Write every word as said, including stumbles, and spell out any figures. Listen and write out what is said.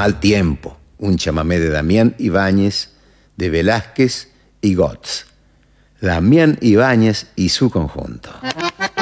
Mal tiempo, un chamamé de Damián Ibáñez, de Velázquez y Gotz. Damián Ibáñez y su conjunto.